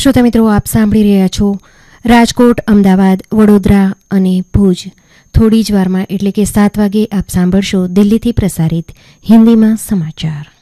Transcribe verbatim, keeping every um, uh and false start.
શ્રોતા મિત્રો, આપ સાંભળી રહ્યા છો રાજકોટ, અમદાવાદ, વડોદરા અને ભુજ. થોડી જ વારમાં એટલે કે સાત વાગે આપ સાંભળશો દિલ્હીથી પ્રસારિત હિન્દીમાં સમાચાર.